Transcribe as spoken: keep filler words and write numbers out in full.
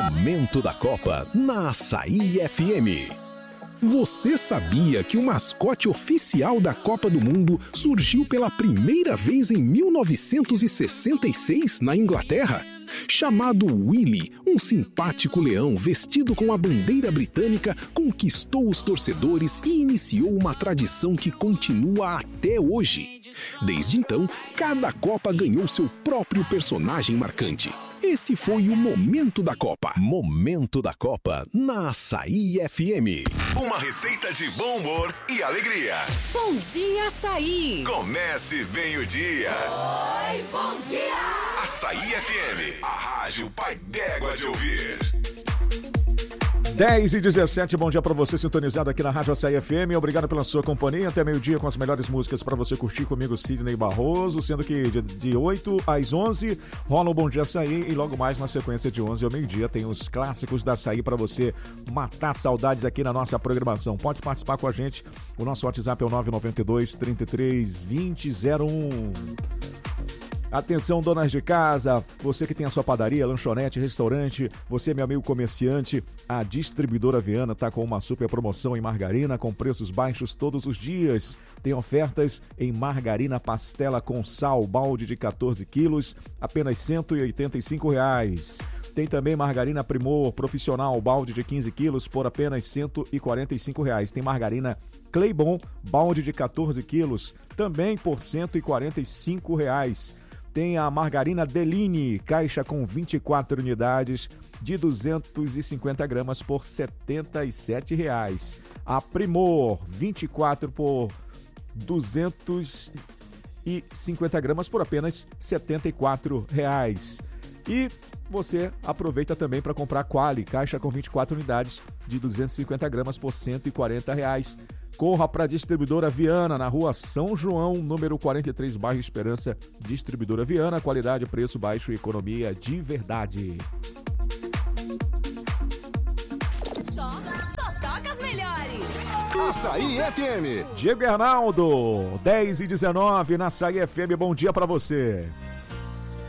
Momento da Copa na Açaí F M. Você sabia que o mascote oficial da Copa do Mundo surgiu pela primeira vez em mil novecentos e sessenta e seis na Inglaterra? Chamado Willy, um simpático leão vestido com a bandeira britânica conquistou os torcedores e iniciou uma tradição que continua até hoje. Desde então, cada Copa ganhou seu próprio personagem marcante. Esse foi o Momento da Copa. Momento da Copa na Açaí F M. Uma receita de bom humor e alegria. Bom dia, Açaí. Comece bem o dia. Oi, bom dia. Açaí F M, a rádio pai d'égua de ouvir. dez e dezessete, bom dia pra você sintonizado aqui na Rádio Açaí F M. Obrigado pela sua companhia. Até meio-dia com as melhores músicas pra você curtir comigo, Sidney Barroso. Sendo que de, de oito às onze rola o Bom Dia Açaí. E logo mais na sequência de onze ao meio-dia tem os clássicos da Açaí pra você matar saudades aqui na nossa programação. Pode participar com a gente. O nosso WhatsApp é o nove nove dois, trinta e três, vinte, zero um. Atenção, donas de casa, você que tem a sua padaria, lanchonete, restaurante, você, meu amigo comerciante, a Distribuidora Viana está com uma super promoção em margarina com preços baixos todos os dias. Tem ofertas em margarina pastela com sal, balde de quatorze quilos, apenas cento e oitenta e cinco reais. Tem também margarina Primor profissional, balde de quinze quilos por apenas cento e quarenta e cinco reais. Tem margarina Claybon, balde de quatorze quilos, também por cento e quarenta e cinco reais. Tem a margarina Deline, caixa com vinte e quatro unidades de duzentos e cinquenta gramas por setenta e sete reais. A Primor, vinte e quatro por duzentos e cinquenta gramas por apenas setenta e quatro reais. E você aproveita também para comprar Quali, caixa com vinte e quatro unidades de duzentos e cinquenta gramas por cento e quarenta reais. Corra para a Distribuidora Viana, na rua São João, número quarenta e três, bairro Esperança. Distribuidora Viana, qualidade, preço baixo e economia de verdade. Só, só toca as melhores. Açaí F M. Diego Arnaldo, dez e dezenove na Açaí F M, bom dia para você.